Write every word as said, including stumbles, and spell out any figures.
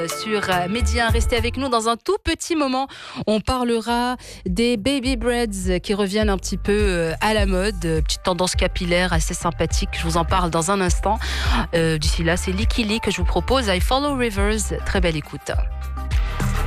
sur Média. Restez avec nous dans un tout petit moment. On parlera des baby breads qui reviennent un petit peu à la mode. Petite tendance capillaire assez sympathique. Je vous en parle dans un instant. Euh, d'ici là, c'est Licky Lee que je vous propose. I Follow Rivers. Très belle écoute.